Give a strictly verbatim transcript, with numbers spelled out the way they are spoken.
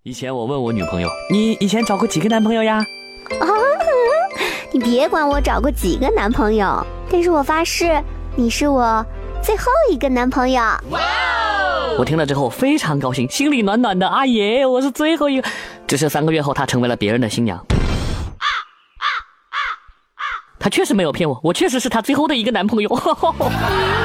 以前我问我女朋友，你以前找过几个男朋友呀？ 啊，你别管我找过几个男朋友，但是我发誓，你是我最后一个男朋友。哇！ 我听了之后非常高兴，心里暖暖的。阿爷，我是最后一个。只是三个月后，她成为了别人的新娘。她确实没有骗我，我确实是她最后的一个男朋友。